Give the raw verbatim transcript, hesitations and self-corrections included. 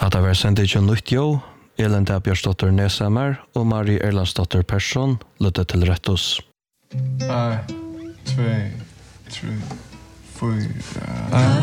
Hatta var sendt ikke nytt jo, Elin Dabjørsdotter Nesamer og Marie Erlandsdotter Persson lytte til rettos. En, två, tre, fyra.